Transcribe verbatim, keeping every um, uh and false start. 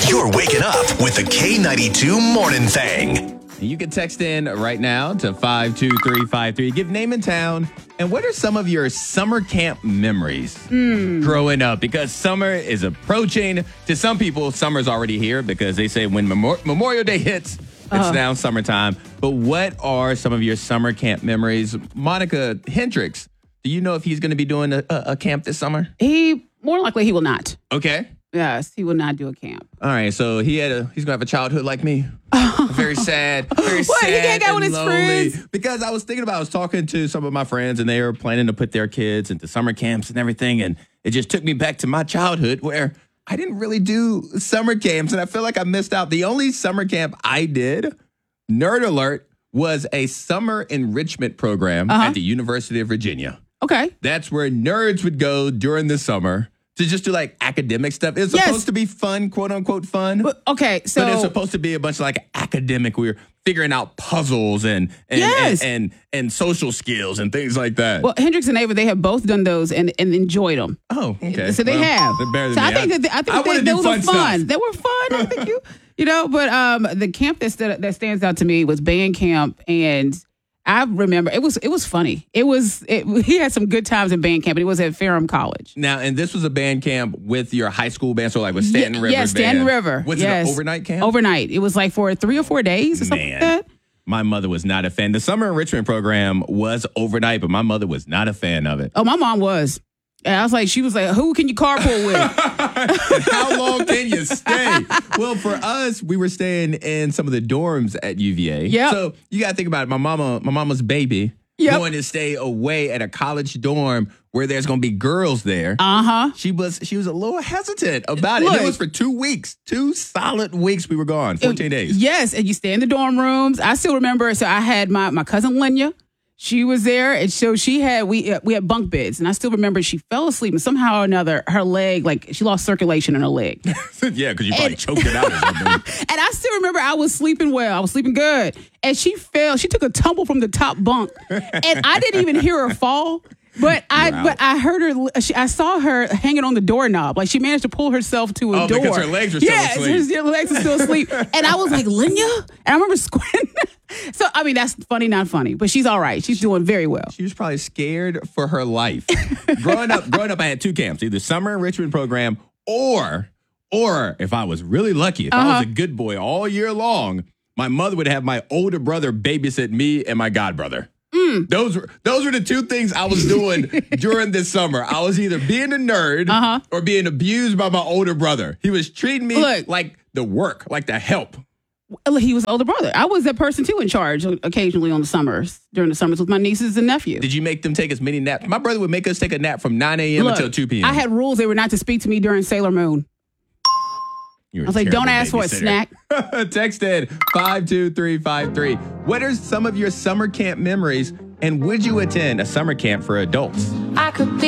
You're waking up with the K ninety-two Morning Thang. You can text in right now to five two three five three. Give name and town. And what are some of your summer camp memories mm. growing up? Because summer is approaching. To some people, summer's already here because they say when Memor- Memorial Day hits, it's uh-huh. now summertime. But what are some of your summer camp memories? Monica Hendricks, do you know if he's going to be doing a, a, a camp this summer? He, more likely he will not. Okay. Yes, he will not do a camp. All right, so he had a he's gonna have a childhood like me. Very sad, very what? sad. He can't go with his lonely. friends? Because I was thinking about, I was talking to some of my friends, and they were planning to put their kids into summer camps and everything, and it just took me back to my childhood where I didn't really do summer camps, and I feel like I missed out. The only summer camp I did, nerd alert, was a summer enrichment program uh-huh. at the University of Virginia. Okay, that's where nerds would go during the summer. To just do like academic stuff. It's yes. supposed to be fun, quote unquote fun. But, okay, so. But it's supposed to be a bunch of like academic. We were figuring out puzzles and and, yes. and, and and social skills and things like that. Well, Hendricks and Ava, they have both done those and, and enjoyed them. Oh, okay. So they well, have. They're better than so me. I think that they, I think I they, they were fun. fun. They were fun. I think you, you know, but um, the camp that st- that stands out to me was band camp, and I remember it was it was funny. It was it, he had some good times in band camp, but it was at Ferrum College. Now, and this was a band camp with your high school band, so like with Stanton yeah, River. Yes, Stanton band. River. Was yes. it an overnight camp? Overnight. It was like for three or four days or something Man, like that. My mother was not a fan. The summer enrichment program was overnight, but my mother was not a fan of it. Oh, my mom was. And I was like, she was like, who can you carpool with? And how long can you stay? Well, for us, we were staying in some of the dorms at U V A. Yep. So you got to think about it. My mama, my mama's baby, yep. going to stay away at a college dorm where there's going to be girls there. Uh-huh. She was she was a little hesitant about it. Look, and it was for two weeks. Two solid weeks we were gone. fourteen it, days. Yes, and you stay in the dorm rooms. I still remember, so I had my, my cousin Lenya. She was there, and so she had, we uh, we had bunk beds, and I still remember she fell asleep, and somehow or another, her leg, like, she lost circulation in her leg. Yeah, because you probably and, choked it out or something. And I still remember I was sleeping well. I was sleeping good. And she fell. She took a tumble from the top bunk, and I didn't even hear her fall. But I, wow. but I heard her. She, I saw her hanging on the doorknob. Like she managed to pull herself to a oh, door. Oh, because her legs were still yes, asleep. her legs were still asleep. And I was like, Lenya? And I remember squinting. So I mean, that's funny, not funny. But she's all right. She's doing very well. She was probably scared for her life. growing up, growing up, I had two camps: either summer enrichment program, or, or if I was really lucky, if uh-huh. I was a good boy all year long, my mother would have my older brother babysit me and my godbrother. Mm. Those were those were the two things I was doing during this summer. I was either being a nerd uh-huh. or being abused by my older brother. He was treating me Look, like the work, like the help. He was older brother. I was that person too in charge occasionally on the summers, during the summers with my nieces and nephews. Did you make them take as many naps? My brother would make us take a nap from nine a.m. Look, until two p.m. I had rules. They were not to speak to me during Sailor Moon. I was like, don't ask for a snack. Text in five two three five three. What are some of your summer camp memories, and would you attend a summer camp for adults? I could be